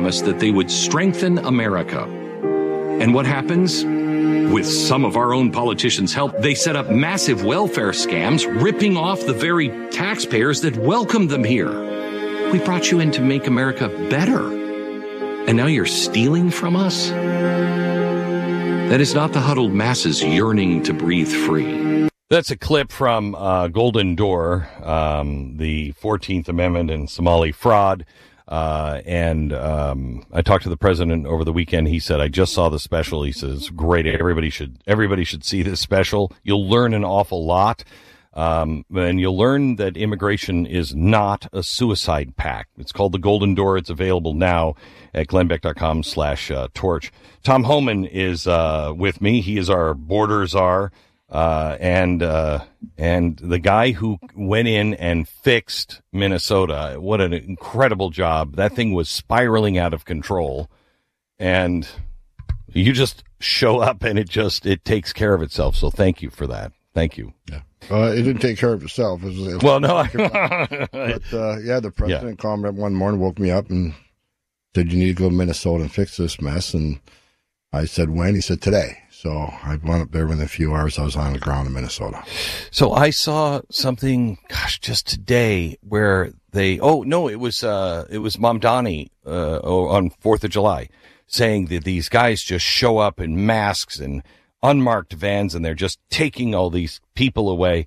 promised that they would strengthen America. And what happens? With some of our own politicians' help, they set up massive welfare scams, ripping off the very taxpayers that welcomed them here. We brought you in to make America better. And now you're stealing from us? That is not the huddled masses yearning to breathe free. That's a clip from Golden Door, the 14th Amendment and Somali fraud. And I talked to the president over the weekend. He said, I just saw the special. He says, great. Everybody should see this special. You'll learn an awful lot. And you'll learn that immigration is not a suicide pact. It's called The Golden Door. It's available now at glennbeck.com/torch. Tom Homan is with me. He is our border czar. And the guy who went in and fixed Minnesota. What an incredible job. That thing was spiraling out of control. And you just show up and it takes care of itself. So thank you for that. Thank you. Yeah. It didn't take care of itself. Well, no. The president called me up one morning, woke me up and said, you need to go to Minnesota and fix this mess. And I said, when? He said, today. So I went up there within a few hours. I was on the ground in Minnesota. So I saw something, just today where it was Mamdani on 4th of July saying that these guys just show up in masks and unmarked vans and they're just taking all these people away.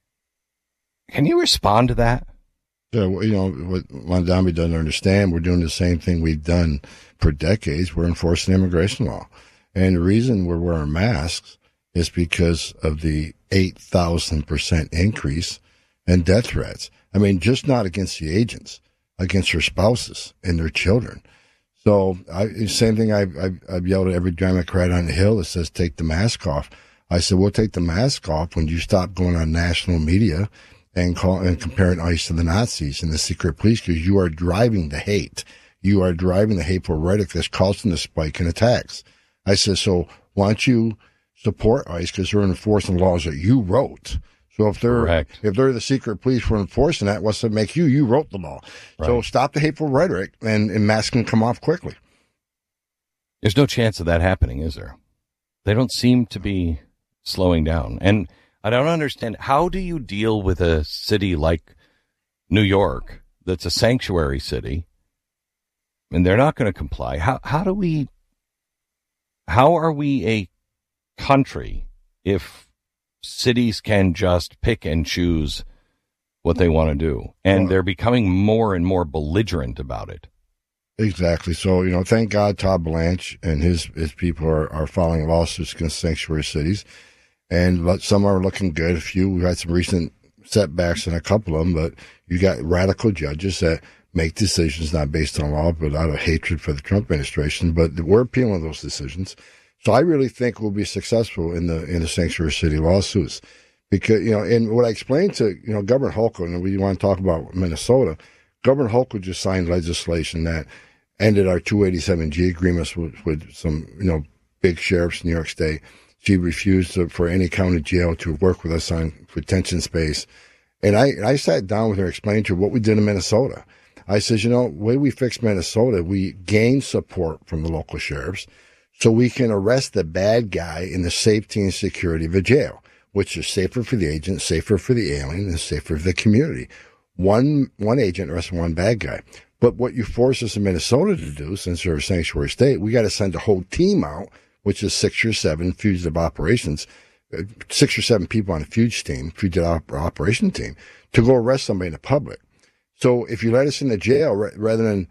Can you respond to that? Yeah, what Mamdani doesn't understand, we're doing the same thing we've done for decades. We're enforcing immigration law. And the reason we're wearing masks is because of the 8,000% increase in death threats. I mean, just not against the agents, against their spouses and their children. So same thing I've yelled at every Democrat on the Hill that says take the mask off. I said, we'll take the mask off when you stop going on national media and comparing ICE to the Nazis and the secret police, because you are driving the hate. You are driving the hateful rhetoric that's causing the spike in attacks. I said, so why don't you support ICE because they're enforcing laws that you wrote? So if they're the secret police for enforcing that, what's that make you? You wrote the law. Right. So stop the hateful rhetoric and masks can come off quickly. There's no chance of that happening, is there? They don't seem to be slowing down. And I don't understand, how do you deal with a city like New York that's a sanctuary city and they're not going to comply? How are we a country if cities can just pick and choose what they want to do? And they're becoming more and more belligerent about it. Exactly. So, thank God Todd Blanche and his people are filing lawsuits against sanctuary cities. And some are looking good. We've had some recent setbacks in a couple of them, but you got radical judges that make decisions not based on law, but out of hatred for the Trump administration. But we're appealing those decisions. So I really think we'll be successful in the sanctuary city lawsuits because, and what I explained to, Governor Hochul, and we want to talk about Minnesota, Governor Hochul just signed legislation that ended our 287G agreements with some, big sheriffs in New York State. She refused for any county jail to work with us on detention space. And I sat down with her, explained to her what we did in Minnesota. I said, the way we fixed Minnesota, we gained support from the local sheriffs so we can arrest the bad guy in the safety and security of a jail, which is safer for the agent, safer for the alien, and safer for the community. One agent arrests one bad guy. But what you force us in Minnesota to do, since they're a sanctuary state, we got to send a whole team out, which is 6 or 7 fugitive operations, 6 or 7 people on a fugitive operation team, to go arrest somebody in the public. So if you let us in the jail, rather than,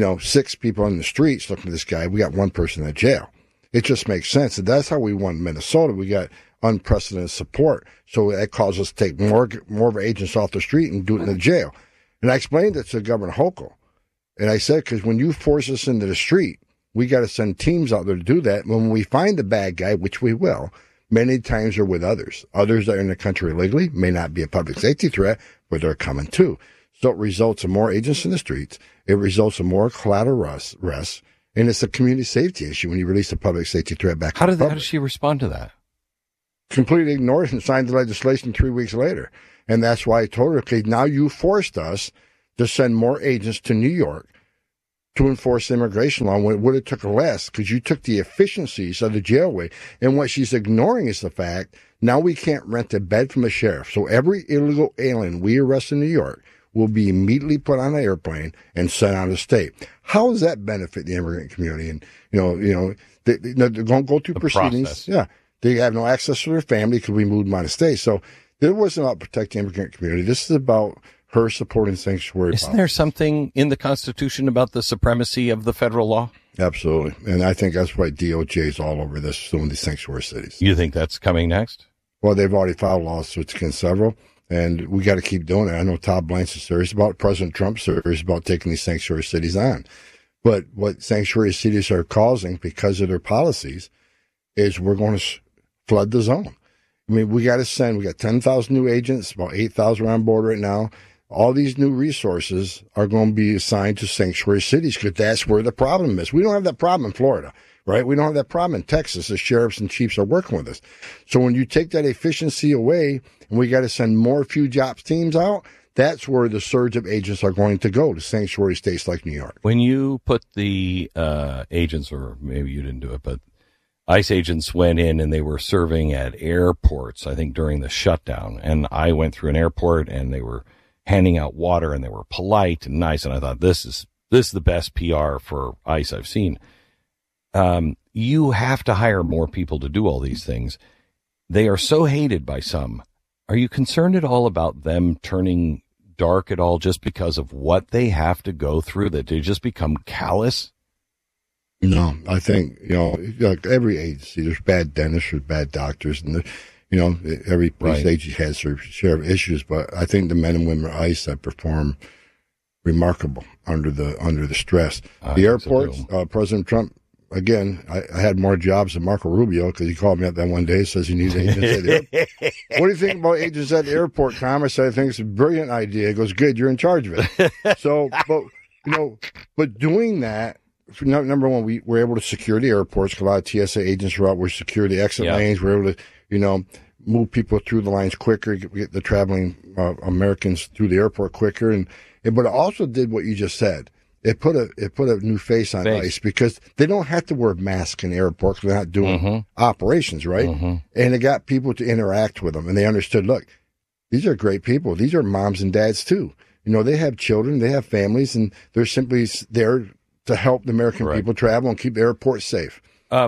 6 people on the streets looking at this guy, we got 1 person in the jail. It just makes sense. And that's how we won Minnesota. We got unprecedented support. So that caused us to take more of our agents off the street and do it in the jail. And I explained it to Governor Hochul. And I said, because when you force us into the street, we got to send teams out there to do that. When we find the bad guy, which we will, many times are with others. Others that are in the country illegally may not be a public safety threat, but they're coming too. So it results in more agents in the streets. It results in more collateral arrests. And it's a community safety issue when you release a public safety threat back. How does she respond to that? Completely ignored it and signed the legislation 3 weeks later. And that's why I told her, okay, now you forced us to send more agents to New York to enforce the immigration law when it would have took less, because you took the efficiencies of the jail away. And what she's ignoring is the fact now we can't rent a bed from a sheriff. So every illegal alien we arrest in New York will be immediately put on an airplane and sent out of state. How does that benefit the immigrant community? And they're going to go through proceedings. Process. Yeah, they have no access to their family because we moved them out of state. So it wasn't about protecting the immigrant community. This is about her supporting sanctuary policy. Isn't there something in the Constitution about the supremacy of the federal law? Absolutely. And I think that's why DOJ is all over this, suing these sanctuary cities. You think that's coming next? Well, they've already filed lawsuits against several, and we got to keep doing it. I know Todd Blanche is serious about it. President Trump's serious about taking these sanctuary cities on. But what sanctuary cities are causing because of their policies is we're going to flood the zone. I mean, we got 10,000 new agents, about 8,000 are on board right now. All these new resources are going to be assigned to sanctuary cities because that's where the problem is. We don't have that problem in Florida, right? We don't have that problem in Texas. The sheriffs and chiefs are working with us. So when you take that efficiency away and we got to send more few jobs teams out, that's where the surge of agents are going to go, to sanctuary states like New York. When you put the agents, or maybe you didn't do it, but ICE agents went in and they were serving at airports, I think, during the shutdown. And I went through an airport and they were handing out water and they were polite and nice. And I thought, this is the best PR for ICE I've seen. You have to hire more people to do all these things. They are so hated by some. Are you concerned at all about them turning dark at all just because of what they have to go through, that they just become callous? No, I think, like every agency, there's bad dentists, there's bad doctors, and every police agency has their share of issues, but I think the men and women at ICE that perform remarkable under the stress. The airports, President Trump, again, I had more jobs than Marco Rubio because he called me up that one day, says he needs agents at the airport. What do you think about agents at the airport, Tom? I said, I think it's a brilliant idea. He goes, good, you're in charge of it. So, but doing that, number one, we were able to secure the airports because a lot of TSA agents were out. We secure the exit lanes. We're able to, move people through the lines quicker, get the traveling Americans through the airport quicker. But it also did what you just said. It put a new face on ICE because they don't have to wear masks in airports. They're not doing operations, right? Mm-hmm. And it got people to interact with them. And they understood, look, these are great people. These are moms and dads, too. They have children, they have families, and they're simply there to help the American people travel and keep the airport safe.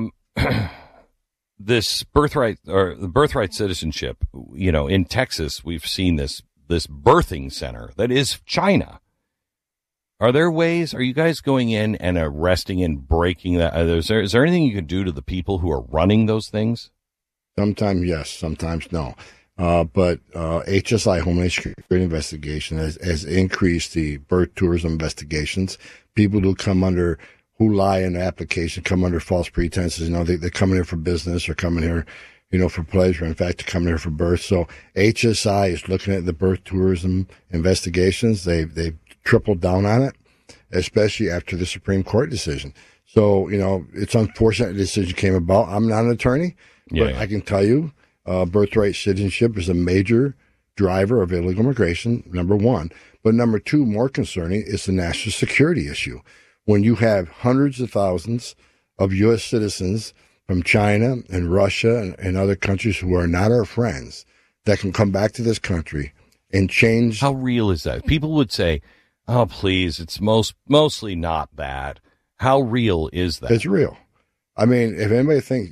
This birthright, or the birthright citizenship, in Texas, we've seen this birthing center that is China. Are there ways, are you guys going in and arresting and breaking that? Is there anything you can do to the people who are running those things? Sometimes yes, sometimes no. But HSI, Homeland Security Investigation, has increased the birth tourism investigations. People who lie in the application come under false pretenses. They're coming here for business or coming here, for pleasure. In fact, they're coming here for birth. So HSI is looking at the birth tourism investigations. They've tripled down on it, especially after the Supreme Court decision. So, it's unfortunate the decision came about. I'm not an attorney, but I can tell you, birthright citizenship is a major driver of illegal immigration, number one. But number two, more concerning, is the national security issue. When you have hundreds of thousands of U.S. citizens from China and Russia and other countries who are not our friends that can come back to this country and change. How real is that? People would say, oh, please, it's mostly not that. How real is that? It's real. I mean, if anybody thinks,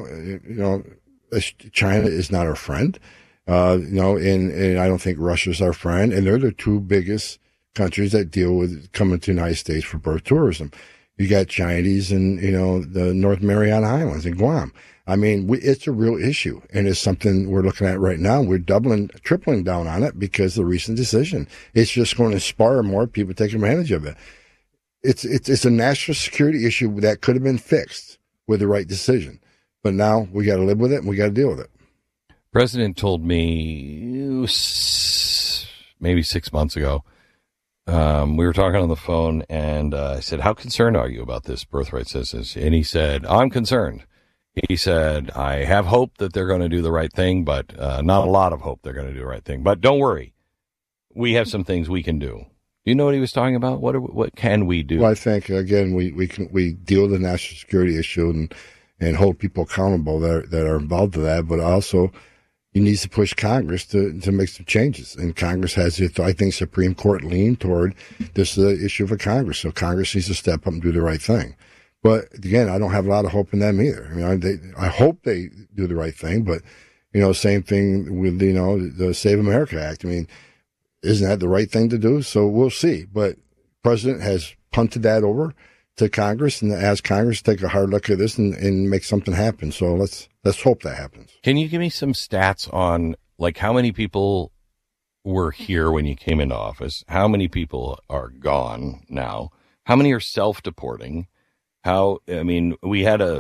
China is not our friend, and I don't think Russia's our friend, and they're the two biggest countries that deal with coming to the United States for birth tourism. You got Chinese and, the North Mariana Islands and Guam. I mean, it's a real issue, and it's something we're looking at right now. We're tripling down on it because of the recent decision. It's just going to inspire more people to take advantage of it. It's a national security issue that could have been fixed with the right decision. But now we got to live with it and we got to deal with it. President told me maybe 6 months ago, we were talking on the phone, and I said, how concerned are you about this birthright citizens? And he said, I'm concerned. He said, I have hope that they're going to do the right thing, but not a lot of hope they're going to do the right thing. But don't worry. We have some things we can do. You know what he was talking about? What can we do? Well, I think again we deal with the national security issue and hold people accountable that are involved in that, but also he needs to push Congress to make some changes. And Congress has, I think, Supreme Court lean toward this issue for Congress. So Congress needs to step up and do the right thing. But again, I don't have a lot of hope in them either. I mean, I hope they do the right thing, but same thing with the Save America Act. I mean, isn't that the right thing to do? So we'll see. But the president has punted that over to Congress and asked Congress to take a hard look at this and make something happen. So let's hope that happens. Can you give me some stats on like how many people were here when you came into office? How many people are gone now? How many are self-deporting? We had a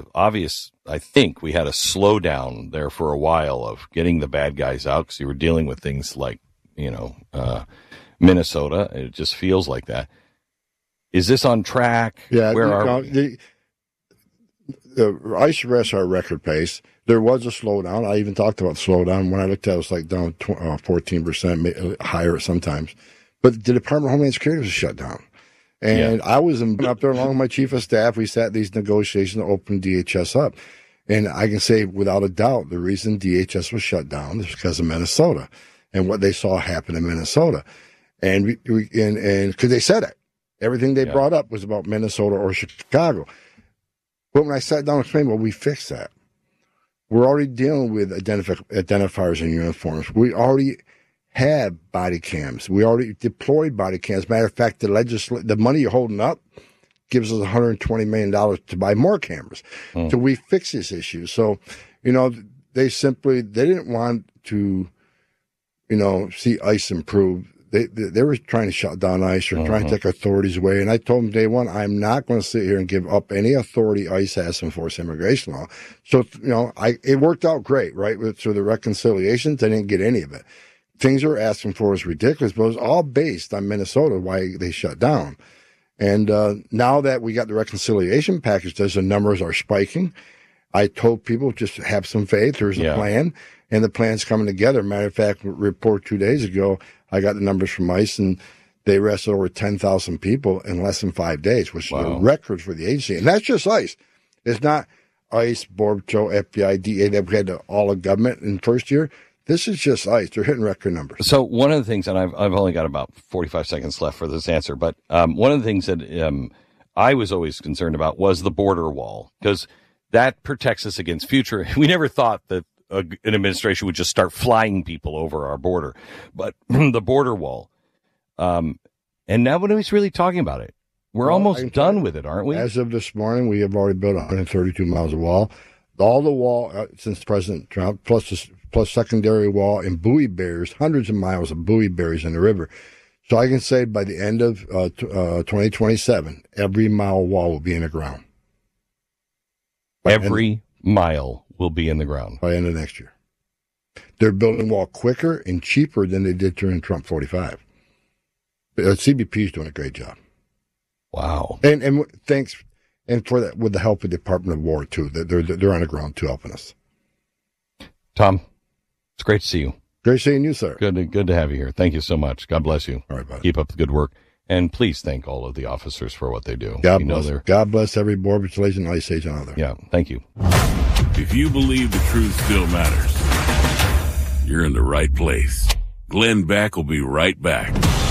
slowdown there for a while of getting the bad guys out because you were dealing with things like, Minnesota. It just feels like that. Is this on track? Yeah. Where are we? The ICE arrests are record pace. There was a slowdown. I even talked about slowdown. When I looked at it, it was like down 14%, higher sometimes. But the Department of Homeland Security was shut down. And I was up there along with my chief of staff. We sat these negotiations to open DHS up. And I can say without a doubt, the reason DHS was shut down is because of Minnesota and what they saw happen in Minnesota. And because they said it. Everything they brought up was about Minnesota or Chicago. But when I sat down and explained, well, we fixed that. We're already dealing with identifiers in uniforms. We already have body cams. We already deployed body cams. Matter of fact, the money you're holding up gives us $120 million to buy more cameras. So we fix this issue. So, they didn't want to, see ICE improve. They were trying to shut down ICE or trying to take authorities away. And I told them day one, I'm not going to sit here and give up any authority ICE has to enforce immigration law. So, it worked out great, right? So the reconciliations, they didn't get any of it. Things they were asking for was ridiculous, but it was all based on Minnesota, why they shut down. And now that we got the reconciliation package, the numbers are spiking. I told people just have some faith. There's a plan, and the plan's coming together. Matter of fact, report 2 days ago, I got the numbers from ICE, and they arrested over 10,000 people in less than 5 days, which is a record for the agency. And that's just ICE. It's not ICE, Border Patrol, FBI, DA that we had all of government in the first year. This is just ICE. They're hitting record numbers. So one of the things, and I've only got about 45 seconds left for this answer, but one of the things that I was always concerned about was the border wall, because that protects us against future. We never thought that an administration would just start flying people over our border, but the border wall. And nobody's really talking about it. We're almost done with it, aren't we? As of this morning, we have already built 132 miles of wall. All the wall since President Trump, plus secondary wall and buoy barriers, hundreds of miles of buoy barriers in the river. So I can say by the end of 2027, every mile wall will be in the ground. Every mile will be in the ground. By the end of next year. They're building wall quicker and cheaper than they did during Trump 45. CBP is doing a great job. Wow. And thanks, and for that, with the help of the Department of War, too. They're on the ground, too, helping us. Tom, it's great to see you. Great seeing you, sir. Good to have you here. Thank you so much. God bless you. All right, buddy. Keep up the good work. And please thank all of the officers for what they do. God bless every Border Patrol agent, ICE agent out there. Yeah, thank you. If you believe the truth still matters, you're in the right place. Glenn Beck will be right back.